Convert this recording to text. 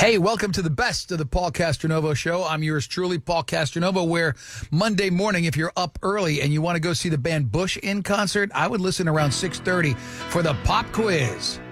Hey, welcome to the best of the Paul Castronovo Show. I'm yours truly, Paul Castronovo, where Monday morning, if you're up early and you want to go see the band Bush in concert, I would listen around 6:30 for the pop quiz.